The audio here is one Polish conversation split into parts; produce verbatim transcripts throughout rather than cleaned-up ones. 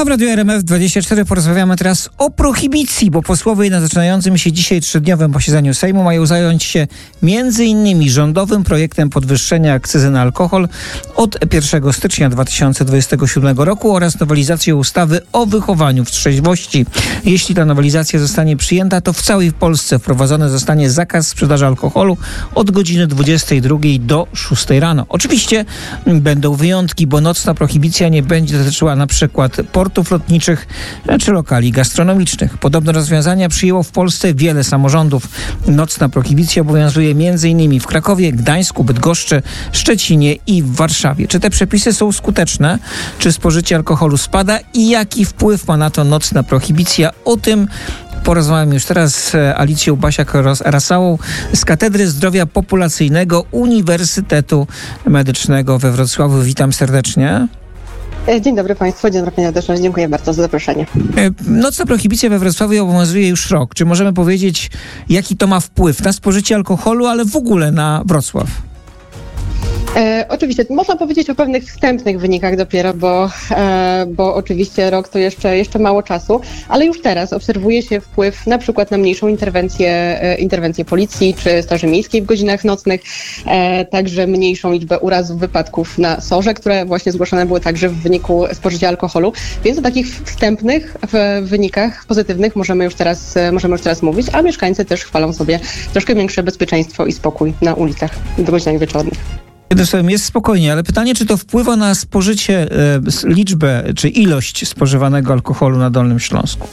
A w Radiu R M F dwadzieścia cztery porozmawiamy teraz o prohibicji, bo posłowie na zaczynającym się dzisiaj trzydniowym posiedzeniu Sejmu mają zająć się między innymi rządowym projektem podwyższenia akcyzy na alkohol od pierwszego stycznia dwa tysiące dwudziestego siódmego roku oraz nowelizacją ustawy o wychowaniu w trzeźwości. Jeśli ta nowelizacja zostanie przyjęta, to w całej Polsce wprowadzony zostanie zakaz sprzedaży alkoholu od godziny dwudziestej drugiej do szóstej rano. Oczywiście będą wyjątki, bo nocna prohibicja nie będzie dotyczyła na przykład portów lotniczych czy lokali gastronomicznych. Podobne rozwiązania przyjęło w Polsce wiele samorządów. Nocna prohibicja obowiązuje m.in. w Krakowie, Gdańsku, Bydgoszczy, Szczecinie i w Warszawie. Czy te przepisy są skuteczne? Czy spożycie alkoholu spada? I jaki wpływ ma na to nocna prohibicja? O tym porozmawiam już teraz z Alicją Basiak-Rasałą z Katedry Zdrowia Populacyjnego Uniwersytetu Medycznego we Wrocławiu. Witam serdecznie. Dzień dobry Państwu, dzień dobry Panie Deszcz, dziękuję bardzo za zaproszenie. Nocna prohibicja we Wrocławiu obowiązuje już rok. Czy możemy powiedzieć, jaki to ma wpływ na spożycie alkoholu, ale w ogóle na Wrocław? E, oczywiście, można powiedzieć o pewnych wstępnych wynikach dopiero, bo, e, bo oczywiście rok to jeszcze, jeszcze mało czasu, ale już teraz obserwuje się wpływ na przykład na mniejszą interwencję, e, interwencję policji czy Straży Miejskiej w godzinach nocnych, e, także mniejszą liczbę urazów, wypadków na sorze, które właśnie zgłaszane były także w wyniku spożycia alkoholu, więc o takich wstępnych w wynikach pozytywnych możemy już teraz, możemy już teraz mówić, a mieszkańcy też chwalą sobie troszkę większe bezpieczeństwo i spokój na ulicach w godzinach wieczornych. Jest spokojnie, ale pytanie, czy to wpływa na spożycie, liczbę czy ilość spożywanego alkoholu na Dolnym Śląsku?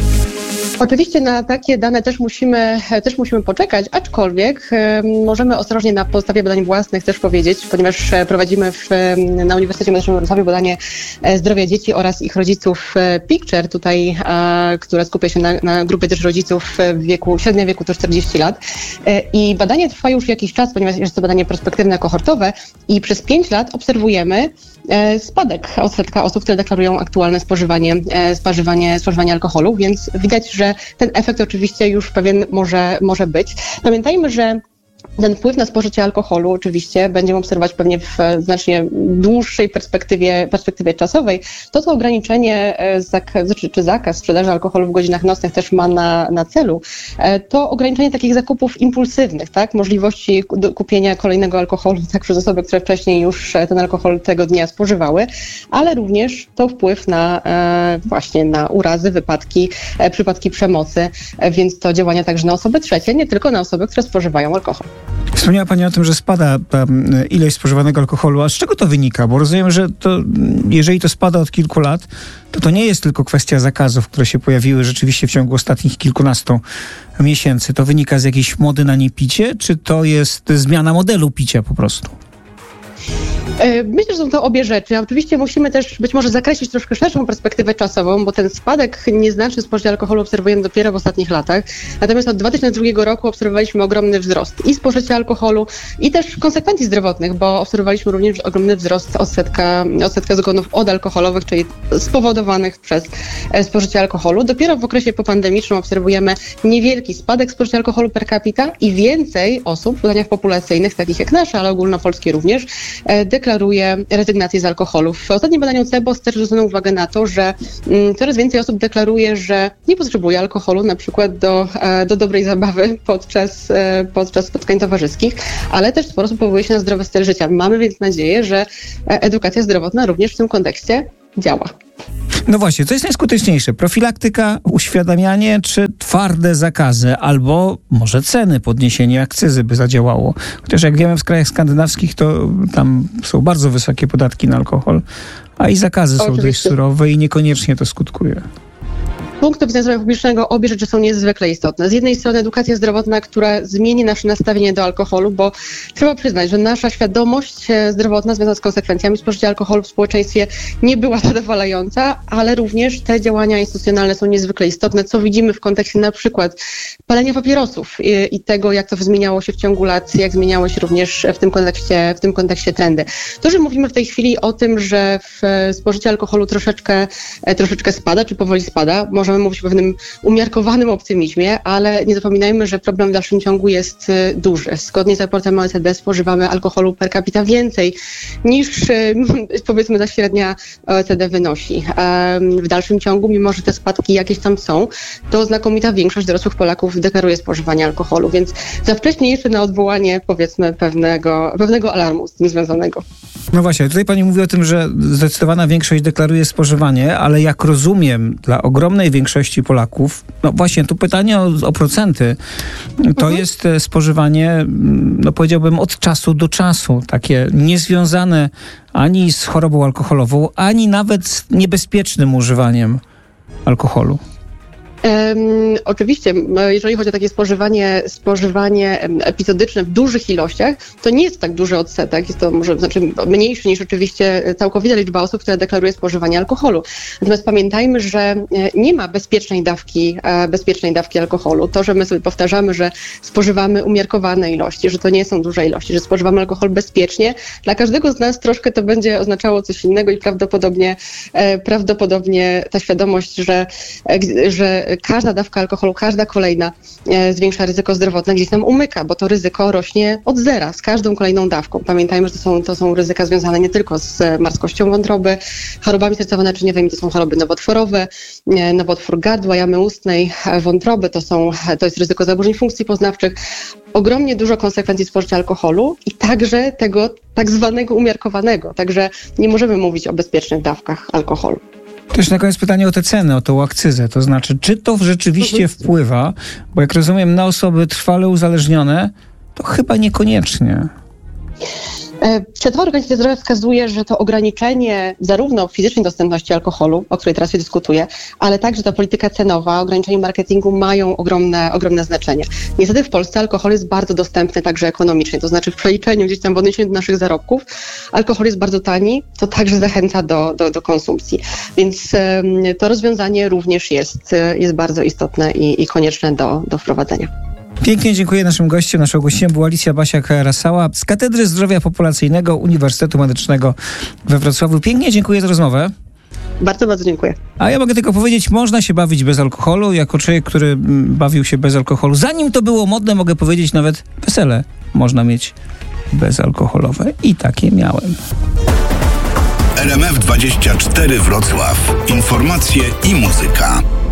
Oczywiście na takie dane też musimy, też musimy poczekać, aczkolwiek e, możemy ostrożnie na podstawie badań własnych też powiedzieć, ponieważ prowadzimy w, na Uniwersytecie Medycznym w Wrocławiu badanie zdrowia dzieci oraz ich rodziców Picture, tutaj, e, które skupia się na, na grupie też rodziców w wieku, średnia wieku to czterdzieści lat. E, I badanie trwa już jakiś czas, ponieważ jest to badanie prospektywne, kohortowe i przez pięć lat obserwujemy e, spadek odsetka osób, które deklarują aktualne spożywanie, e, spożywanie, spożywanie alkoholu, więc widać, że ten efekt oczywiście już pewien może, może być. Pamiętajmy, że ten wpływ na spożycie alkoholu oczywiście będziemy obserwować pewnie w znacznie dłuższej perspektywie, perspektywie czasowej. To, co ograniczenie zak- czy, czy zakaz sprzedaży alkoholu w godzinach nocnych też ma na, na celu, to ograniczenie takich zakupów impulsywnych, tak? Możliwości kupienia kolejnego alkoholu tak, przez osoby, które wcześniej już ten alkohol tego dnia spożywały, ale również to wpływ na właśnie na urazy, wypadki, przypadki przemocy, więc to działania także na osoby trzecie, nie tylko na osoby, które spożywają alkohol. Wspomniała Pani o tym, że spada ilość spożywanego alkoholu. A z czego to wynika? Bo rozumiem, że to, jeżeli to spada od kilku lat, to to nie jest tylko kwestia zakazów, które się pojawiły rzeczywiście w ciągu ostatnich kilkunastu miesięcy. To wynika z jakiejś mody na niepicie, czy to jest zmiana modelu picia po prostu? Myślę, że są to obie rzeczy. Oczywiście musimy też być może zakreślić troszkę szerszą perspektywę czasową, bo ten spadek nieznaczny spożycia alkoholu obserwujemy dopiero w ostatnich latach. Natomiast od dwa tysiące drugiego roku obserwowaliśmy ogromny wzrost i spożycia alkoholu, i też konsekwencji zdrowotnych, bo obserwowaliśmy również ogromny wzrost odsetka, odsetka zgonów odalkoholowych, czyli spowodowanych przez spożycie alkoholu. Dopiero w okresie popandemicznym obserwujemy niewielki spadek spożycia alkoholu per capita i więcej osób w badaniach populacyjnych, takich jak nasze, ale ogólnopolskie również, deklaruje rezygnację z alkoholu. W ostatnim badaniu C B O S też zwrócono uwagę na to, że mm, coraz więcej osób deklaruje, że nie potrzebuje alkoholu na przykład do, e, do dobrej zabawy podczas, e, podczas spotkań towarzyskich, ale też sporo osób powołuje się na zdrowy styl życia. Mamy więc nadzieję, że edukacja zdrowotna również w tym kontekście działa. No właśnie, co jest najskuteczniejsze? Profilaktyka, uświadamianie czy twarde zakazy? Albo może ceny, podniesienie akcyzy by zadziałało? Chociaż jak wiemy w krajach skandynawskich to tam są bardzo wysokie podatki na alkohol, a i zakazy są Oczywiście. dość surowe i niekoniecznie to skutkuje. Z punktu widzenia zdrowia publicznego obie rzeczy są niezwykle istotne. Z jednej strony edukacja zdrowotna, która zmieni nasze nastawienie do alkoholu, bo trzeba przyznać, że nasza świadomość zdrowotna związana z konsekwencjami spożycia alkoholu w społeczeństwie nie była zadowalająca, ale również te działania instytucjonalne są niezwykle istotne, co widzimy w kontekście na przykład palenia papierosów i, i tego, jak to zmieniało się w ciągu lat, jak zmieniały się również w tym kontekście, w tym kontekście trendy. To, że mówimy w tej chwili o tym, że w spożycie alkoholu troszeczkę, troszeczkę spada, czy powoli spada, może możemy mówić o pewnym umiarkowanym optymizmie, ale nie zapominajmy, że problem w dalszym ciągu jest duży. Zgodnie z raportem O E C D spożywamy alkoholu per capita więcej niż powiedzmy ta średnia O E C D wynosi. W dalszym ciągu, mimo że te spadki jakieś tam są, to znakomita większość dorosłych Polaków deklaruje spożywanie alkoholu, więc za wcześnie jeszcze na odwołanie powiedzmy pewnego, pewnego alarmu z tym związanego. No właśnie, tutaj pani mówi o tym, że zdecydowana większość deklaruje spożywanie, ale jak rozumiem, dla ogromnej większości Polaków, no właśnie, tu pytanie o, o procenty, to mhm. jest spożywanie, no powiedziałbym, od czasu do czasu, takie niezwiązane ani z chorobą alkoholową, ani nawet z niebezpiecznym używaniem alkoholu. Um, oczywiście, jeżeli chodzi o takie spożywanie, spożywanie epizodyczne w dużych ilościach, to nie jest tak duży odsetek, jest to może znaczy mniejszy niż oczywiście całkowita liczba osób, które deklaruje spożywanie alkoholu. Natomiast pamiętajmy, że nie ma bezpiecznej dawki, bezpiecznej dawki alkoholu. To, że my sobie powtarzamy, że spożywamy umiarkowane ilości, że to nie są duże ilości, że spożywamy alkohol bezpiecznie, dla każdego z nas troszkę to będzie oznaczało coś innego i prawdopodobnie, prawdopodobnie ta świadomość, że, że każda dawka alkoholu, każda kolejna e, zwiększa ryzyko zdrowotne, gdzieś nam umyka, bo to ryzyko rośnie od zera z każdą kolejną dawką. Pamiętajmy, że to są, to są ryzyka związane nie tylko z marskością wątroby, chorobami sercowo-naczyniowymi, to są choroby nowotworowe, e, nowotwór gardła, jamy ustnej, wątroby, to, są, to jest ryzyko zaburzeń funkcji poznawczych. Ogromnie dużo konsekwencji spożycia alkoholu i także tego tak zwanego umiarkowanego. Także nie możemy mówić o bezpiecznych dawkach alkoholu. Też na koniec pytanie o tę cenę, o tą akcyzę. To znaczy, czy to rzeczywiście wpływa, bo jak rozumiem, na osoby trwale uzależnione, to chyba niekoniecznie. Światowa Organizacja Zdrowia wskazuje, że to ograniczenie zarówno fizycznej dostępności alkoholu, o której teraz się dyskutuje, ale także ta polityka cenowa, ograniczenie marketingu mają ogromne, ogromne znaczenie. Niestety w Polsce alkohol jest bardzo dostępny także ekonomicznie, to znaczy w przeliczeniu gdzieś tam w odniesieniu do naszych zarobków alkohol jest bardzo tani, to także zachęca do, do, do konsumpcji. Więc um, to rozwiązanie również jest, jest bardzo istotne i, i konieczne do, do wprowadzenia. Pięknie dziękuję naszym gościom. Naszą gościem była Alicja Basiak-Rasała z Katedry Zdrowia Populacyjnego Uniwersytetu Medycznego we Wrocławiu. Pięknie dziękuję za rozmowę. Bardzo, bardzo dziękuję. A ja mogę tylko powiedzieć, można się bawić bez alkoholu. Jako człowiek, który bawił się bez alkoholu, zanim to było modne, mogę powiedzieć, nawet wesele można mieć bezalkoholowe. I takie miałem. R M F dwadzieścia cztery Wrocław. Informacje i muzyka.